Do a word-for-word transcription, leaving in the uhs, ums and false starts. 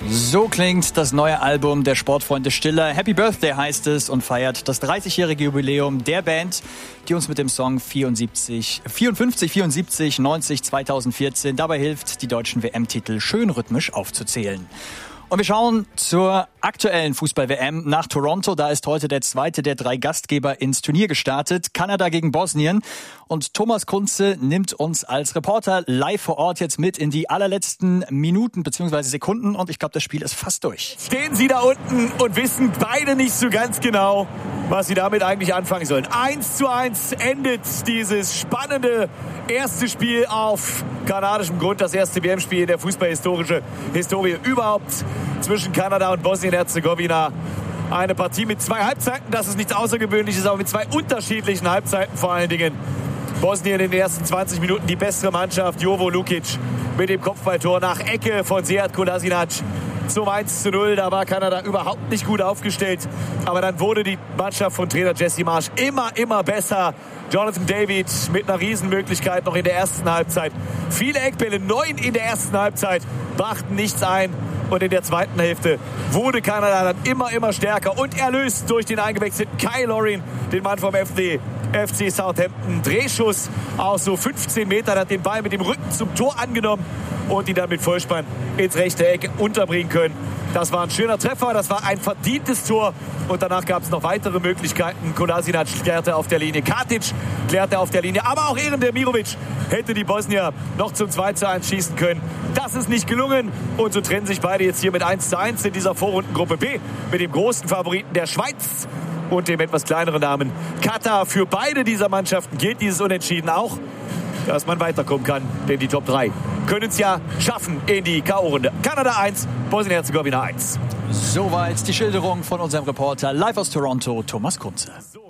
So klingt das neue Album der Sportfreunde Stiller. Happy Birthday heißt es und feiert das dreißigjährige Jubiläum der Band, die uns mit dem Song vierundsiebzig, vierundfünfzig, vierundsiebzig, neunzig, zweitausendvierzehn dabei hilft, die deutschen W M-Titel schön rhythmisch aufzuzählen. Und wir schauen zur aktuellen Fußball-W M nach Toronto. Da ist heute der zweite der drei Gastgeber ins Turnier gestartet. Kanada gegen Bosnien. Und Thomas Kunze nimmt uns als Reporter live vor Ort jetzt mit in die allerletzten Minuten bzw. Sekunden. Und ich glaube, das Spiel ist fast durch. Stehen sie da unten und wissen beide nicht so ganz genau, was sie damit eigentlich anfangen sollen. Eins zu eins endet dieses spannende erste Spiel auf kanadischem Grund. Das erste W M-Spiel der fußballhistorische Historie überhaupt zwischen Kanada und Bosnien-Herzegowina. Eine Partie mit zwei Halbzeiten, das ist nichts Außergewöhnliches, aber mit zwei unterschiedlichen Halbzeiten vor allen Dingen. Bosnien in den ersten zwanzig Minuten die bessere Mannschaft. Jovo Lukic mit dem Kopfballtor nach Ecke von Sead Kolasinac zum eins zu null. Da war Kanada überhaupt nicht gut aufgestellt. Aber dann wurde die Mannschaft von Trainer Jesse Marsch immer, immer besser. Jonathan David mit einer Riesenmöglichkeit noch in der ersten Halbzeit. Viele Eckbälle, neun in der ersten Halbzeit, brachten nichts ein. Und in der zweiten Hälfte wurde Kanada dann immer, immer stärker und erlöst durch den eingewechselten Kyle Lorin, den Mann vom F C Southampton. Drehschuss aus so fünfzehn Metern, hat den Ball mit dem Rücken zum Tor angenommen und ihn dann mit Vollspann ins rechte Eck unterbringen können. Das war ein schöner Treffer, das war ein verdientes Tor und danach gab es noch weitere Möglichkeiten. Kolasinac klärte auf der Linie, Katic klärte auf der Linie, aber auch Eren Demirovic hätte die Bosnier noch zum zwei zu eins schießen können. Das ist nicht gelungen und so trennen sich beide jetzt hier mit eins zu eins in dieser Vorrundengruppe B mit dem großen Favoriten der Schweiz und dem etwas kleineren Namen Katar. Für beide dieser Mannschaften gilt dieses Unentschieden auch, dass man weiterkommen kann, denn die Top drei können es ja schaffen in die K O-Runde. Kanada eins, Bosnien-Herzegowina eins. Soweit die Schilderung von unserem Reporter live aus Toronto, Thomas Kunze.